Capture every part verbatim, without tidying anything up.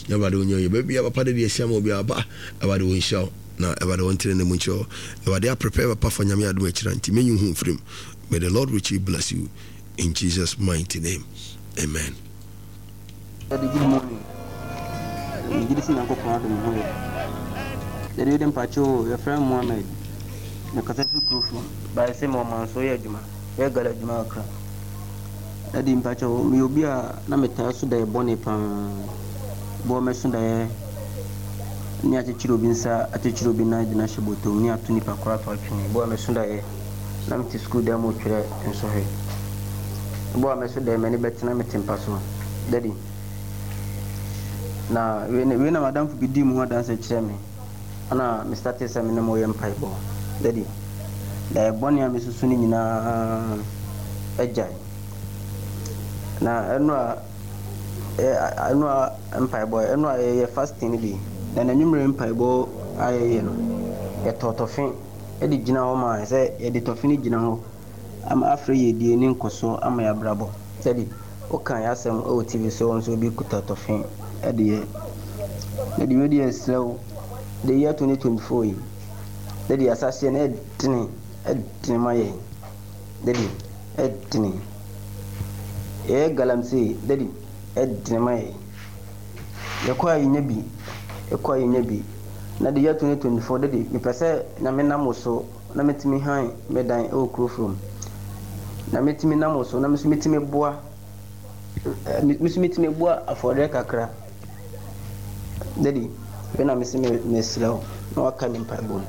Everybody on your baby, have a part of the Siam will be about about the wind show. Now, everybody want to the Muncho. Everybody are prepared for Yamia Duchanti, menu home frame. May the Lord richly bless you in Jesus' mighty name. Amen. Good morning. This is Uncle Pardon. The reading Pacho, your friend Mohammed, the Catholic proof by the same moment, so yeah, Juma, yeah, Galadjumaka. That in Pacho, you be a Nameta Suda Bonipan, Bomesunda, near the Chirubinsa, at the Chirubina, the Nashabuto, near Tunipa Crapa, Bomesunda, Namti school demo, and so hey. Bomesunda, many better Namitin Paso, Daddy. Na we na madam fu bidi mu dance kire me ana me start say me na mo yem paibo daddy da boni am susu ni nyina ejai na eno a eno a empaibo eno a ye fasting bi na na nwumre empaibo ayeye no ye totofin e di gina ho ma say ye di tofin gina ho am afre ye di ni nkoso ama ya brabo daddy o kan ya sem o T V so on so bi kuta tofin at the the media is slow. The year twenty twenty-four, the assassin Ed Tinny, Ed Tinny, Daddy, Ed Tinny, Eh, Galamsey, Daddy, Ed Tinny, the choir in Nebi, a choir in Nebi. Now the year twenty twenty-four, Daddy, you pass a Namenamoso, Nametimi High, Medine, O Crew from Nametimi Namoso, Nametimi Bois, Miss Mitimi Bois, a for the Cacra. Daddy, when I'm missing me slow, no coming by bone.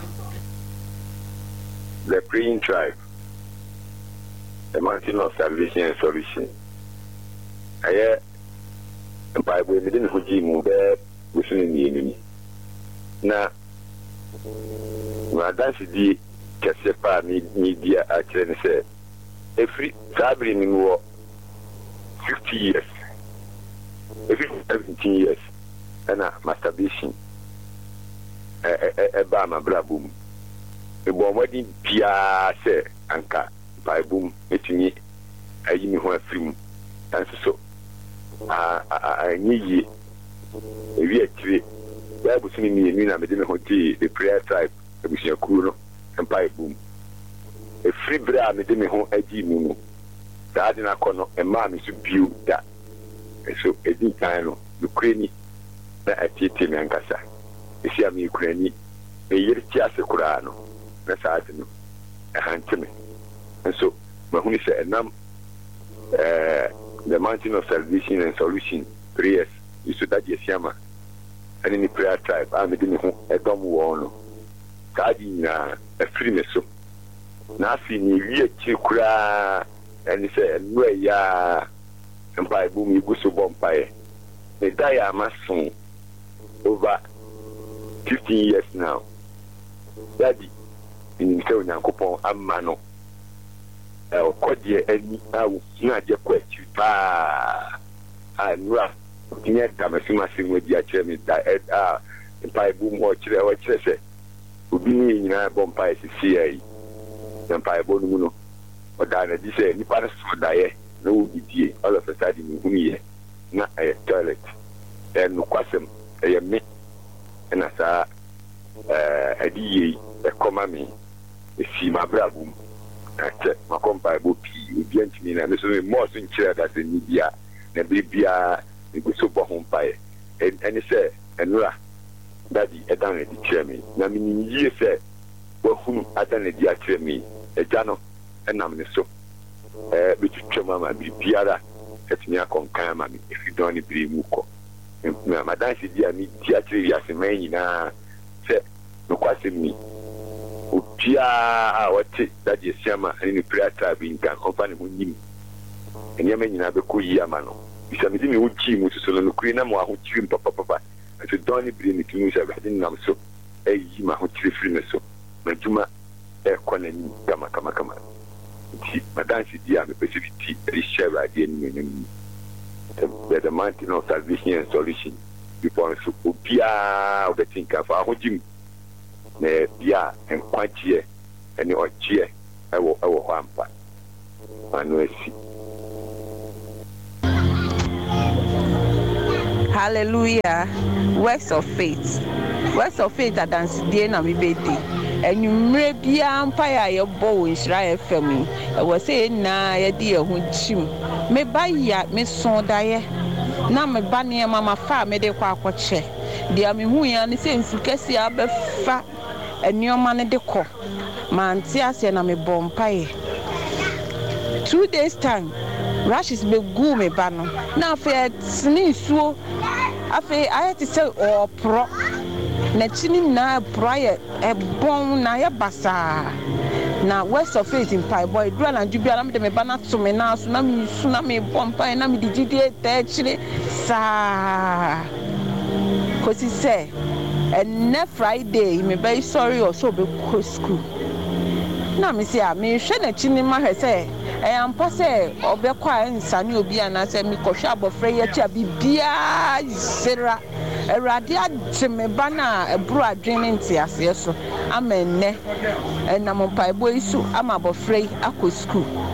The praying tribe, the mountain of salvation and solution. I hear the Bible didn't hold you move there within the enemy. Now, my dance is Casepa media actually said, every traveling in war fifty years, every seventeen years. Ena masturbation eh eh eh ba ma bra boom e bo wadi bia se anka ba boom etumi ayi mi ho afrim tan so a a nyi e wi atire ba bu sini mi mi na me de me ho ti the prayer tribe e bu sia kuru no empa boom e free bra me de me ho agi mu mu da de na kono e ma mi so biu da so e di kan no Ukraine na atiti me ankasa esi am Ukraine e yirti asekura no na saati no e hantime so mahuni se enam eh the mountain of salvation and solution prayers iso da die siama ani ni prayer tribe am de me ho edom wo no kaadi na afiri me so na afi ni wie chikura ani se no ya empa bu mi guso bompae the dia mason over fifteen years now. Daddy, in the Yankopon, Amano, El Codia, and now, not your question. Ah, and rough. Yet, I'm assuming with the chairman that ah, the pipe boom or chair or chair would be in a bompire C A. The pipe boom, or Dana, this is any part of die, no D all of a sudden, in not a toilet, and no question. I me and as a a D A, a commami, a see my brabum, my company will be against me, and there's more in chair that in India, and baby, it was super home pie. And and it said, and Ra, daddy, a down at the chairman. Now, meaning you said, well, whom I done a dear chairman, a jano, and I'm the so. Uh, which Chama be Piara, at me a concama if you don't agree, Muko. My dance is dear me, actually, as a man, na said, no question me. Pia, what that is Shama and in the prayer tribe in can company with him. And Yaman have a cool Yamano. It's a meeting with Jim, which is on the Queen, and who trim papa papa. And so don't bring it to me, I didn't know so. A Yima who three free so. Majuma, a conan, Kama Kama Kama. My dance is dear, the Pacific tea, a share again. The mountain of salvation and solution. Before so Pia, the think of our Jim. Ne bia enkwagie ene ogie ewo ewo hwampa anu esi Hallelujah. Works of faith. Works of faith that dance day na mi bedi. And you may be empire your bow in Shire family. I was saying na ya dear who chim. Me buy ya me son die. Na me bani mama fa me de kwa kwa che. Dia me hu ya ni se nsukesi abefa enioma ne de ko. Ma nti ase na me bompaye. Two days time. Rashes be go me bano. Na fe tini suo. Afe ayati se o pro. Na chini na prayer e bon na ya basa. Na West of Faith in Pai boy dura na jubia na me de me bana to me na so na me su na me bompa na me digidi te chire sa. Kosi say and na Friday me be sorry or so be go school. Na me say a me hwe na chini ma hwe say e ampa say obekwa nsane obi ana say me kohwe abofra ye tia bibia zera erade adme bana ebru adwene ntiase so amenne enam pai boy su ama abofra akọ school